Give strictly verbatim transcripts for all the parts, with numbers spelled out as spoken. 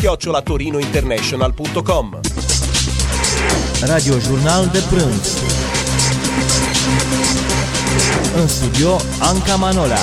chiocciola torinointernational punto com. Radio Jurnal de Prânz. În studio Anca Manola.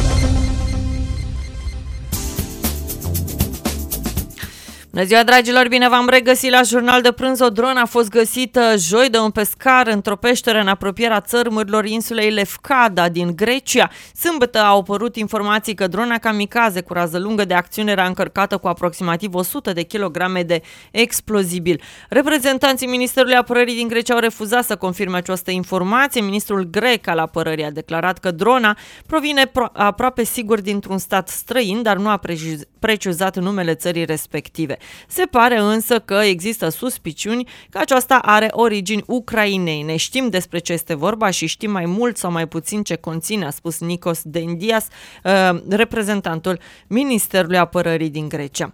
Bună ziua, dragilor, bine v-am regăsit la Jurnal de Prânz. O dronă a fost găsită joi de un pescar într-o peșteră în apropierea țărmurilor insulei Lefkada din Grecia. Sâmbătă au apărut informații că drona kamikaze cu rază lungă de acțiune era încărcată cu aproximativ o sută de kilograme de explozibil. Reprezentanții Ministerului Apărării din Grecia au refuzat să confirme această informație. Ministrul grec al apărării a declarat că drona provine pro- aproape sigur dintr-un stat străin, dar nu a precizat numele țării respective. Se pare însă că există suspiciuni că aceasta are origini ucrainene. Știm despre ce este vorba și știm mai mult sau mai puțin ce conține, a spus Nikos Dendias, reprezentantul Ministerului Apărării din Grecia.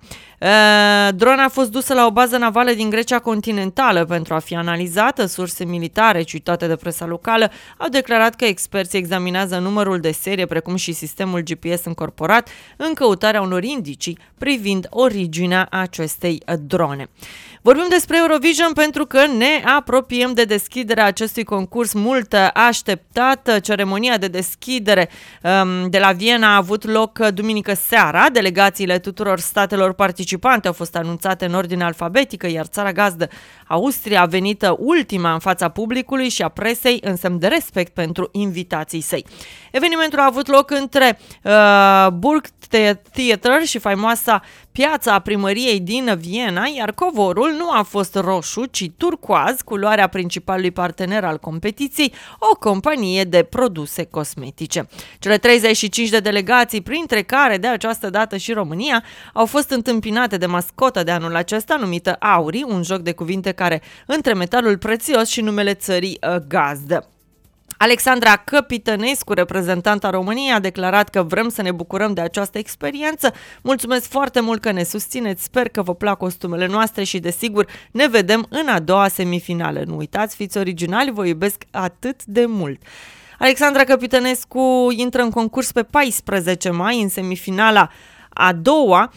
Drona a fost dusă la o bază navală din Grecia continentală pentru a fi analizată. Surse militare citate de presa locală au declarat că experții examinează numărul de serie precum și sistemul G P S încorporat în căutarea unor indicii privind originea acestei drone. Vorbim despre Eurovision pentru că ne apropiem de deschiderea acestui concurs mult așteptat. Ceremonia de deschidere um, de la Viena a avut loc duminică seara. Delegațiile tuturor statelor participante au fost anunțate în ordine alfabetică, iar țara gazdă, Austria, a venit ultima în fața publicului și a presei în semn de respect pentru invitații săi. Evenimentul a avut loc între uh, Burgtheater și faimoasa piața a primăriei din Viena, iar covorul nu a fost roșu, ci turcoaz, culoarea principalului partener al competiției, o companie de produse cosmetice. Cele treizeci și cinci de delegații, printre care de această dată și România, au fost întâmpinate de mascotă de anul acesta, numită Auri, un joc de cuvinte care între metalul prețios și numele țării uh, gazdă. Alexandra Căpitănescu, reprezentanta României, a declarat că vrem să ne bucurăm de această experiență. Mulțumesc foarte mult că ne susțineți, sper că vă plac costumele noastre și desigur ne vedem în a doua semifinală. Nu uitați, fiți originali, vă iubesc atât de mult. Alexandra Căpitănescu intră în concurs pe paisprezece mai în semifinala a doua.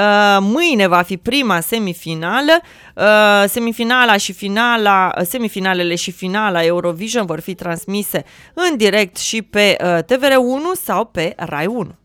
Mâine va fi prima semifinală. Semifinala și finala, semifinalele și finala Eurovision vor fi transmise în direct și pe T V R unu sau pe Rai unu.